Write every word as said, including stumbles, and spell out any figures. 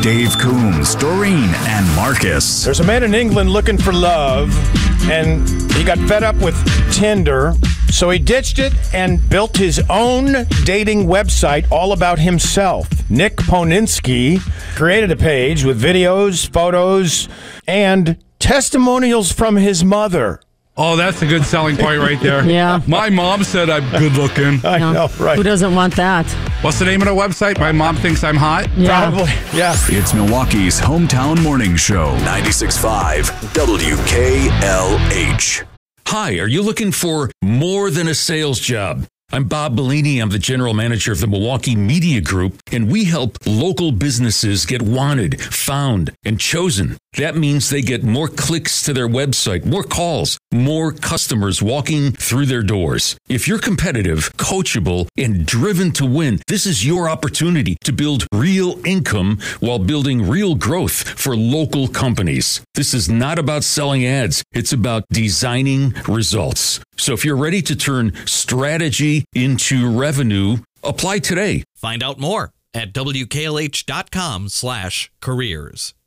Dave Coombs, Doreen, and Marcus. There's a man in England looking for love, and he got fed up with Tinder, so he ditched it and built his own dating website all about himself. Nick Poninsky created a page with videos, photos, and testimonials from his mother. Oh, that's a good selling point right there. Yeah. My mom said I'm good looking. I No. know, right? Who doesn't want that? What's the name of the website? My mom thinks I'm hot. Yeah. Probably, yeah. It's Milwaukee's hometown morning show. ninety-six point five W K L H. Hi, are you looking for more than a sales job? I'm Bob Bellini. I'm the general manager of the Milwaukee Media Group, and we help local businesses get wanted, found, and chosen. That means they get more clicks to their website, more calls, more customers walking through their doors. If you're competitive, coachable, and driven to win, this is your opportunity to build real income while building real growth for local companies. This is not about selling ads. It's about designing results. So if you're ready to turn strategy into revenue, apply today. Find out more at W K L H dot com slash careers.